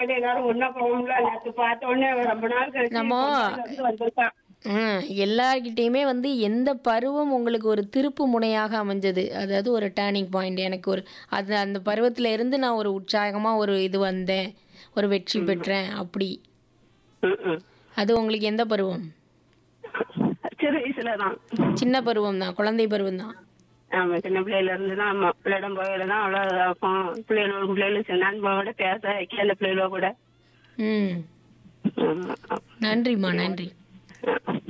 பக்கத்துல எல்லாரும் ஒண்ணா போவோம்ல, நேத்து பார்த்த உடனே ரொம்ப நாள் கழிச்சு நம்ம பொள்ளாச்சில இருந்து வந்திருக்கான். எல்லார்கிட்டயுமே வந்து எந்த பருவம் உங்களுக்கு ஒரு திருப்பு முனையாக அமைஞ்சது? அதாவது ஒரு டர்னிங் பாயிண்ட் எனக்கு ஒரு அது அந்த பருவத்துல இருந்து நான் ஒரு உற்சாகமா ஒரு இது வந்தேன். ஒரு வெற்றி பெற்றேன் அப்படி. ம், ம். அது உங்களுக்கு எந்த பருவம்? சிறு வயசுலதான். சின்ன பருவம் தான். குழந்தை பருவம் தான். ஆமா, சின்ன பிள்ளையில இருந்து தான். ஆமா, பிள்ளையிடம் போயில தான் அவ்வளவு இருக்கும். பிள்ளைகளோட பிள்ளைகளும் சரி, நண்பனோட பேச வைக்கல பிள்ளைகளோ கூட. ம். ஆமா. நன்றிம்மா, நன்றி.